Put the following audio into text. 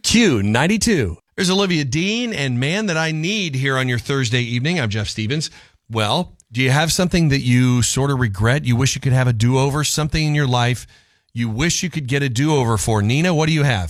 Q92. There's Olivia Dean and Man That I Need here on your Thursday evening. I'm Jeff Stevens. Well, do you have something that you sort of regret? You wish you could have a do-over? Something in your life you wish you could get a do-over for? Nina, what do you have?